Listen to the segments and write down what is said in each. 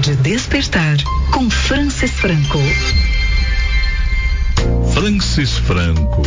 de despertar com Francis Franco. Francis Franco.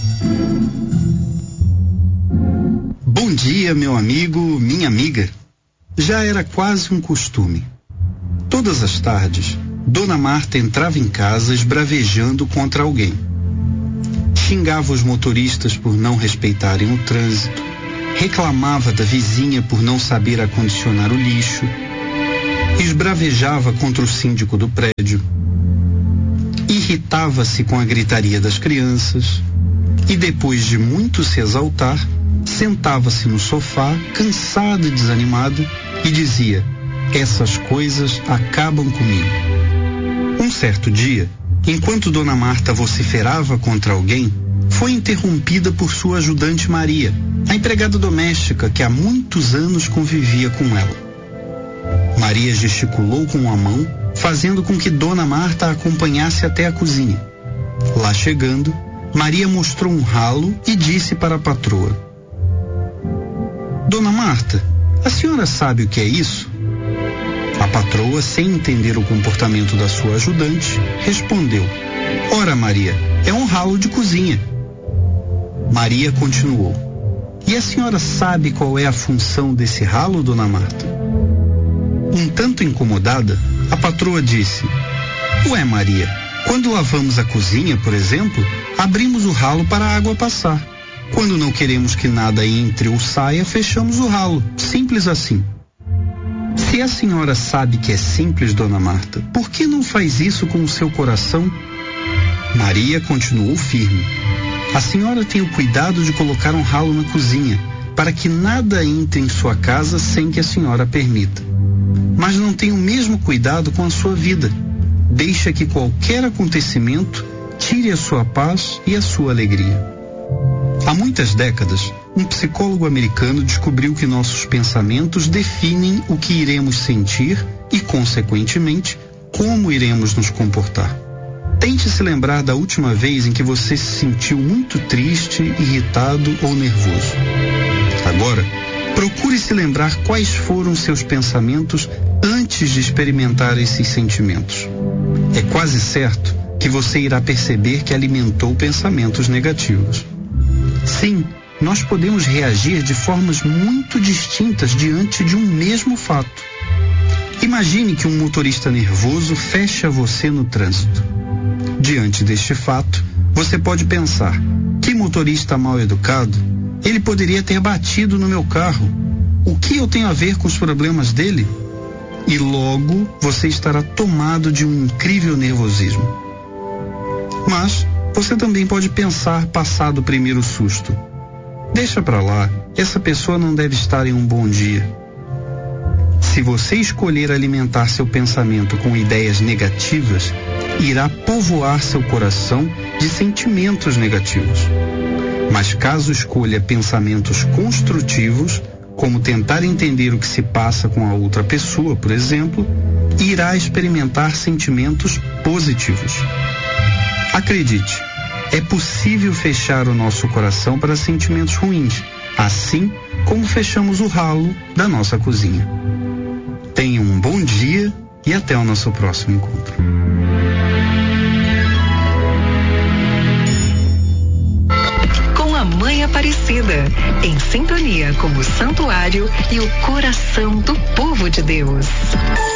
Bom dia, meu amigo, minha amiga. Já era quase um costume. Todas as tardes, Dona Marta entrava em casa esbravejando contra alguém. Xingava os motoristas por não respeitarem o trânsito, reclamava da vizinha por não saber acondicionar o lixo, esbravejava contra o síndico do prédio, irritava-se com a gritaria das crianças e, depois de muito se exaltar, sentava-se no sofá, cansada e desanimada, e dizia: essas coisas acabam comigo. Um certo dia, enquanto Dona Marta vociferava contra alguém, foi interrompida por sua ajudante Maria, a empregada doméstica que há muitos anos convivia com ela. Maria gesticulou com a mão, fazendo com que Dona Marta a acompanhasse até a cozinha. Lá chegando, Maria mostrou um ralo e disse para a patroa: Dona Marta, a senhora sabe o que é isso? A patroa, sem entender o comportamento da sua ajudante, respondeu: ora, Maria, é um ralo de cozinha. Maria continuou: e a senhora sabe qual é a função desse ralo, Dona Marta? Um tanto incomodada, a patroa disse: ué, Maria, quando lavamos a cozinha, por exemplo, abrimos o ralo para a água passar. Quando não queremos que nada entre ou saia, fechamos o ralo. Simples assim. Se a senhora sabe que é simples, Dona Marta, por que não faz isso com o seu coração? Maria continuou firme. A senhora tem o cuidado de colocar um ralo na cozinha, para que nada entre em sua casa sem que a senhora permita. Mas não tem o mesmo cuidado com a sua vida. Deixa que qualquer acontecimento tire a sua paz e a sua alegria. Há muitas décadas, um psicólogo americano descobriu que nossos pensamentos definem o que iremos sentir e, consequentemente, como iremos nos comportar. Tente se lembrar da última vez em que você se sentiu muito triste, irritado ou nervoso. Agora, procure se lembrar quais foram seus pensamentos antes de experimentar esses sentimentos. É quase certo que você irá perceber que alimentou pensamentos negativos. Sim, nós podemos reagir de formas muito distintas diante de um mesmo fato. Imagine que um motorista nervoso fecha você no trânsito. Diante deste fato, você pode pensar: que motorista mal educado, ele poderia ter batido no meu carro. O que eu tenho a ver com os problemas dele? E logo você estará tomado de um incrível nervosismo. Mas você também pode pensar, passado o primeiro susto: deixa pra lá, essa pessoa não deve estar em um bom dia. Se você escolher alimentar seu pensamento com ideias negativas, irá povoar seu coração de sentimentos negativos. Mas caso escolha pensamentos construtivos, como tentar entender o que se passa com a outra pessoa, por exemplo, irá experimentar sentimentos positivos. Acredite, é possível fechar o nosso coração para sentimentos ruins, assim como fechamos o ralo da nossa cozinha. Tenha um bom dia e até o nosso próximo encontro. Com a Mãe Aparecida, em sintonia com o santuário e o coração do povo de Deus.